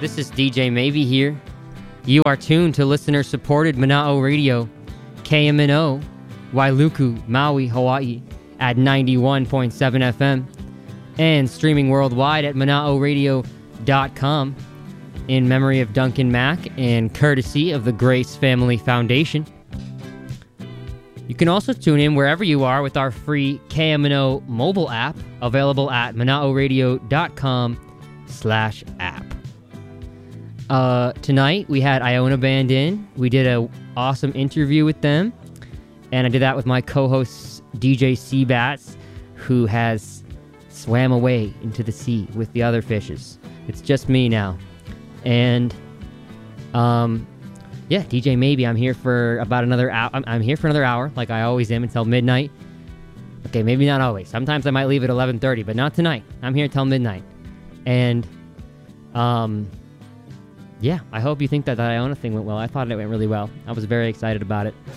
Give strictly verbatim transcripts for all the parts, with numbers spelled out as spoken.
This is D J Maybe here. You are tuned to listener-supported Mana'o Radio, K M N O, Wailuku, Maui, Hawaii, at ninety-one point seven F M, and streaming worldwide at mana'o radio dot com in memory of Duncan Mack and courtesy of the Grace Family Foundation. You can also tune in wherever you are with our free K M N O mobile app, available at mana'o radio dot com slash app. Uh, tonight, we had Iona Band in. We did an awesome interview with them, and I did that with my co-host, D J Seabats, who has swam away into the sea with the other fishes. It's just me now. And, um... yeah, D J Maybe. I'm here for about another hour. I'm, I'm here for another hour, like I always am, until midnight. Okay, maybe not always. Sometimes I might leave at eleven thirty, but not tonight. I'm here till midnight. And, um, yeah, I hope you think that that Iona thing went well. I thought it went really well. I was very excited about it.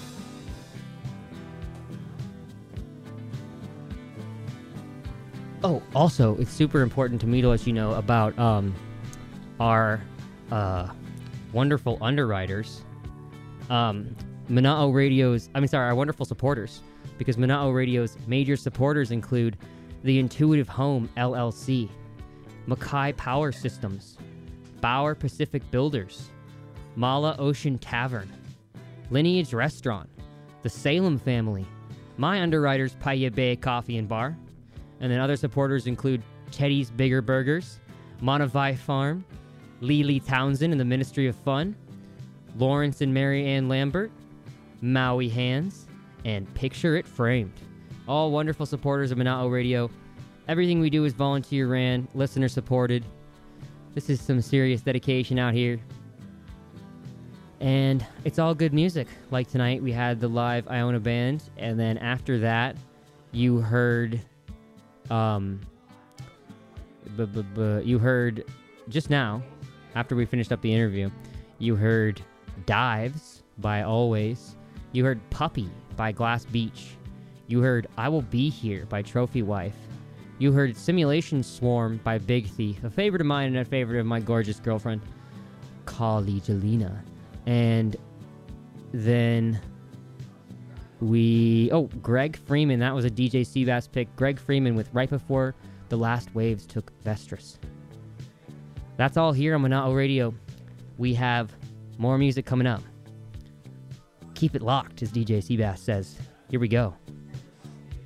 Oh, also, it's super important to me to let you know about, um, our, uh... wonderful underwriters, um, Mana'o Radio's, I mean, sorry, our wonderful supporters, because Mana'o Radio's major supporters include the Intuitive Home, L L C, Mackay Power Systems, Bauer Pacific Builders, Mala Ocean Tavern, Lineage Restaurant, the Salem Family, my underwriters, Paia Bay Coffee and Bar, and then other supporters include Teddy's Bigger Burgers, Monavai Farm, Lily Townsend and the Ministry of Fun, Lawrence and Mary Ann Lambert, Maui Hands, and Picture It Framed. All wonderful supporters of Mana'o Radio. Everything we do is volunteer-ran, listener-supported. This is some serious dedication out here. And it's all good music. Like tonight, we had the live Iona Band, and then after that, you heard... Um... B- b- b- you heard... Just now, after we finished up the interview, you heard Dives by Always. You heard Puppy by Glass Beach. You heard I Will Be Here by Trophy Wife. You heard Simulation Swarm by Big Thief, a favorite of mine and a favorite of my gorgeous girlfriend, Kali Jelena. And then we... Oh, Greg Freeman. That was a D J Seabass pick. Greg Freeman with Right Before the Last Waves Took Vestris. That's all here on Mana'o Radio. We have more music coming up. Keep it locked, as D J Seabass says. Here we go.